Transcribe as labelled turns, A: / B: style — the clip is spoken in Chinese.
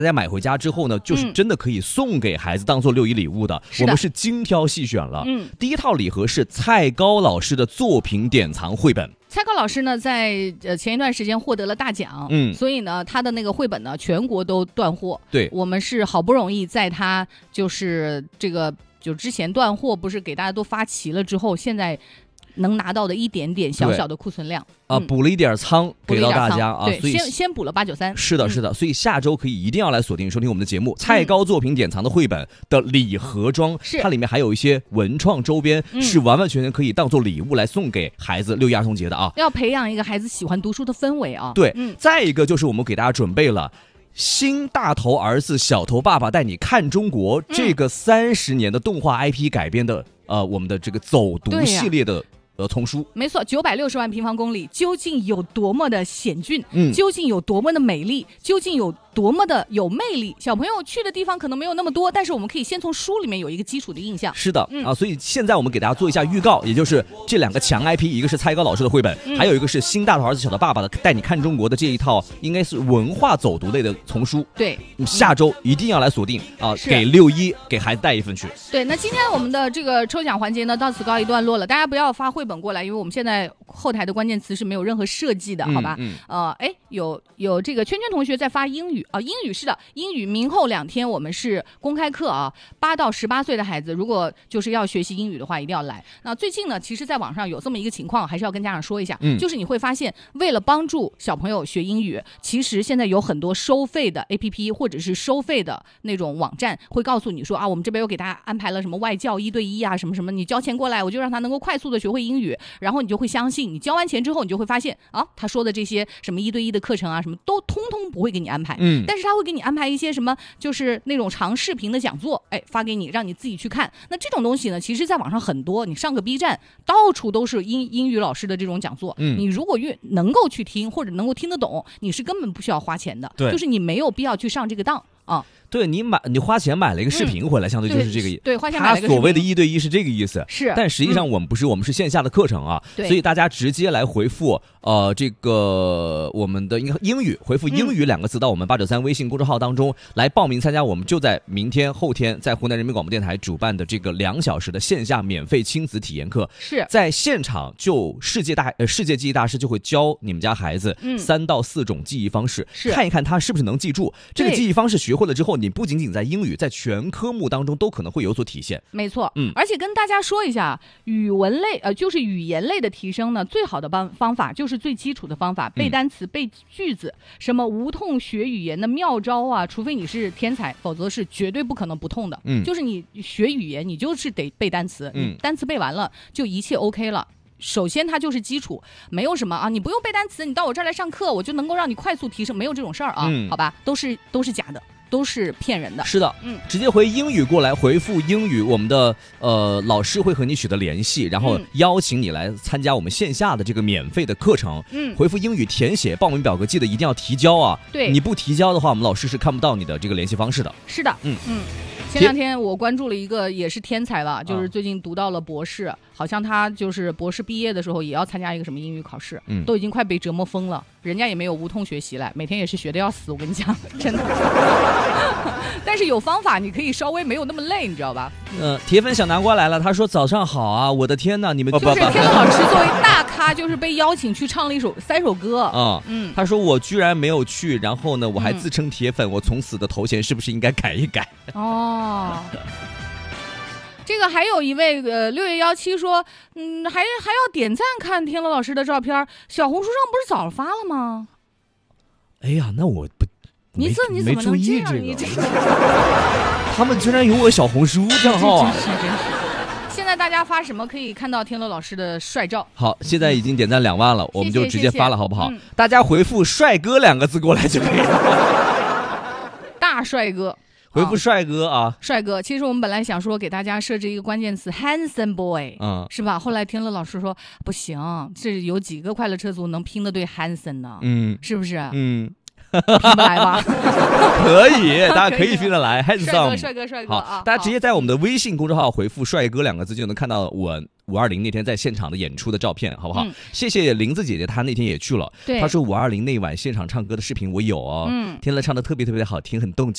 A: 大家买回家之后呢，就是真的可以送给孩子当做6·1礼物的。我们是精挑细选了。第一套礼盒是蔡高老师的作品典藏绘本。
B: 蔡高老师呢，在前一段时间获得了大奖，所以呢，他的那个绘本呢，全国都断货。
A: 对，
B: 我们是好不容易在他就是就之前断货，不是给大家都发齐了之后，现在能拿到的一点点小小的库存量
A: 补了一点仓给到大家啊，
B: 对，所以先补了893。
A: 是的，是的，所以下周可以一定要来锁定收听我们的节目，蔡高作品典藏的绘本的礼盒装，它里面还有一些文创周边，是完完全全可以当做礼物来送给孩子6·1儿童节的啊，
B: 要培养一个孩子喜欢读书的氛围啊。
A: 对，再一个就是我们给大家准备了新大头儿子小头爸爸带你看中国这个30年的动画 IP 改编的我们的这个走读系列的丛书。
B: 没错，960万平方公里究竟有多么的险峻，究竟有多么的美丽，究竟有多么的有魅力，小朋友去的地方可能没有那么多，但是我们可以先从书里面有一个基础的印象。
A: 是的，所以现在我们给大家做一下预告，也就是这2个强 IP， 一个是蔡高老师的绘本，还有一个是新大头儿子小头爸爸的带你看中国的这一套应该是文化走读类的丛书。
B: 对，
A: 下周一定要来锁定给6·1给孩子带一份去。对，
B: 那今天我们的这个抽奖环节呢到此告一段落了，大家不要发绘本过来，因为我们现在后台的关键词是没有任何设计的，好吧？有这个圈圈同学在发英语啊，英语是的，英语明后2天我们是公开课啊，8到18岁的孩子如果就是要学习英语的话，一定要来。那最近呢，其实在网上有这么一个情况，还是要跟家长说一下，就是你会发现，为了帮助小朋友学英语，其实现在有很多收费的 APP 或者是收费的那种网站，会告诉你说啊，我们这边又给大家安排了什么外教1对1啊，什么什么，你交钱过来，我就让他能够快速的学会英语，然后你就会相信，你交完钱之后，你就会发现啊，他说的这些什么1对1的课程啊，什么都通通不会给你安排，但是他会给你安排一些什么，就是那种长视频的讲座，发给你，让你自己去看。那这种东西呢，其实在网上很多，你上个 B 站，到处都是英语老师的这种讲座，你如果能够去听或者能够听得懂，你是根本不需要花钱的，就是你没有必要去上这个当啊。
A: 对，你花钱买了一个视频回来，相对就是这个意思。
B: 对，花钱买了一个视频。
A: 他所谓的1对1是这个意思，
B: 是。
A: 但实际上我们不是，我们是线下的课程啊，所以大家直接来回复这个我们的英语，回复英语2个字到我们893微信公众号当中来报名参加我们就在明天后天在湖南人民广播电台主办的这个2小时的线下免费亲子体验课。
B: 是
A: 在现场就世界记忆大师就会教你们家孩子3到4种记忆方式，看一看他是不是能记住。这个记忆方式学会了之后，你不仅仅在英语，在全科目当中都可能会有所体现。
B: 没错，而且跟大家说一下，语文类就是语言类的提升呢，最好的方法就是最基础的方法，背单词、背句子，什么无痛学语言的妙招啊，除非你是天才，否则是绝对不可能不痛的。就是你学语言，你就是得背单词，单词背完了就一切 OK 了。首先它就是基础，没有什么啊，你不用背单词，你到我这儿来上课，我就能够让你快速提升，没有这种事儿啊，好吧，都是假的，都是骗人的。
A: 是的，直接回英语过来，回复英语，我们的老师会和你取得联系，然后邀请你来参加我们线下的这个免费的课程。回复英语填写报名表格，记得一定要提交啊。
B: 对，
A: 你不提交的话，我们老师是看不到你的这个联系方式的。
B: 是的，前2天我关注了一个也是天才了，就是最近读到了博士，好像他就是博士毕业的时候也要参加一个什么英语考试，都已经快被折磨疯了，人家也没有无痛学习来，每天也是学的要死，我跟你讲，真的。但是有方法，你可以稍微没有那么累，你知道吧？
A: 铁粉小南瓜来了，他说早上好啊，我的天哪，你们
B: 就是天乐老师作为大咖，就是被邀请去唱了3首歌啊。
A: 他说我居然没有去，然后呢，我还自称铁粉，我从此的头衔是不是应该改一改？
B: 这个还有一位6月17说，还要点赞看天乐老师的照片，小红书上不是早发了吗？
A: 哎呀，那我不。
B: 你怎么能这样？你这个，
A: 他们居然有我小红书账号啊！
B: 真是。现在大家发什么可以看到天乐老师的帅照？
A: 好，现在已经点赞2万了，我们就直接发了，好不好？大家回复“帅哥”2个字过来就可以了。
B: 大帅哥。
A: 回复帅哥啊，
B: 帅哥。其实我们本来想说给大家设置一个关键词 handsome boy，是吧？后来天乐老师说不行，这有几个快乐车族能拼得对 handsome 呢？是不是？ 拼不来吧？
A: 可以，大家可以拼得来。handsome，
B: 帅哥
A: 好
B: 啊！
A: 大家直接在我们的微信公众号回复"帅哥"2个字，就能看到我520那天在现场的演出的照片，好不好？谢谢林子姐姐，她那天也去了。她说520那晚现场唱歌的视频我有哦，听了唱的特别特别的好听，很动情。